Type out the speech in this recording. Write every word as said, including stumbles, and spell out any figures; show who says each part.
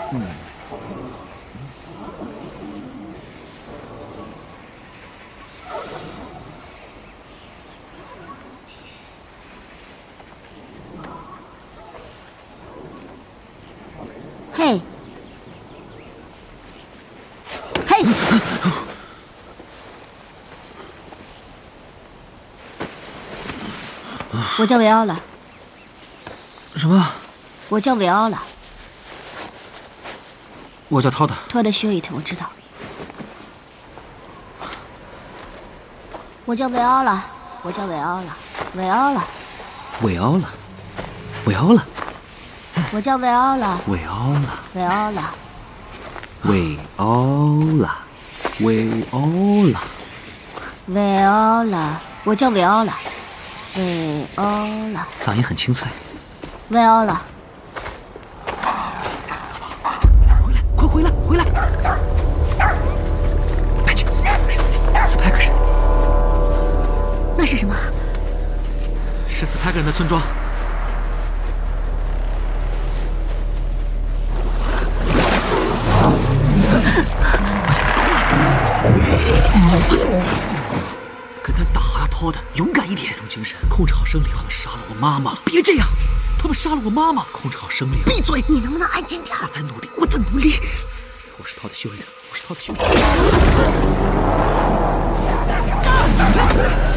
Speaker 1: 嗯。
Speaker 2: 嘿，嘿！我叫维奥拉。
Speaker 1: 什么？
Speaker 2: 我叫维奥拉。
Speaker 1: 我叫涛的。
Speaker 2: 托的 Shoot， 我知道。我叫维奥拉，我叫维奥拉，维奥拉。
Speaker 1: 维奥拉，维奥拉。
Speaker 2: 我叫维奥拉，
Speaker 1: 维奥拉，
Speaker 2: 维奥拉，
Speaker 1: 维奥拉，维奥拉，
Speaker 2: 维奥拉。我叫维奥拉，维奥拉。
Speaker 1: 嗓音很清脆。
Speaker 2: 维奥拉，
Speaker 1: 回来，快回来，回来！快去，斯派克人。
Speaker 2: 那是什么？
Speaker 1: 是斯派克人的村庄。跟他打啊，涛的，勇敢一点，集中精神，控制好生灵。他们杀了我妈妈，别这样！他们杀了我妈妈，控制好生灵。闭嘴！
Speaker 2: 你能不能安静点？
Speaker 1: 我在努力，我在努力。我是涛的修女，我是涛的修女。